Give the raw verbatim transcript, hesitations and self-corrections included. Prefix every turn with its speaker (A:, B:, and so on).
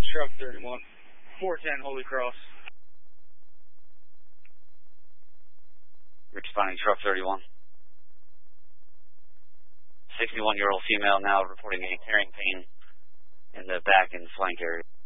A: truck thirty-one. four ten Holy Cross.
B: Responding truck thirty-one. sixty-one-year-old female now reporting a tearing pain in the back and flank area.